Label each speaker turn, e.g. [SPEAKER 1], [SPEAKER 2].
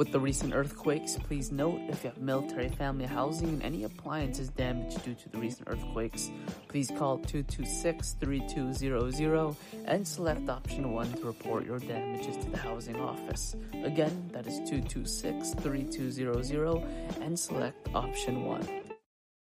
[SPEAKER 1] With the recent earthquakes, please note if you have military family housing and any appliances damaged due to the recent earthquakes, please call 226-3200 and select option 1 to report your damages to the housing office. Again, that is 226-3200 and select option 1.